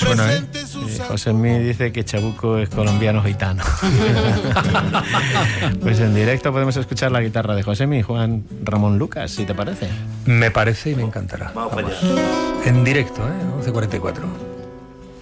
suena, ¿eh? José Mí dice que Chabuco es colombiano gitano. Pues en directo podemos escuchar la guitarra de José Mí, Juan Ramón Lucas, si te parece. Me parece y me encantará. Vamos para allá. En directo, 11:44.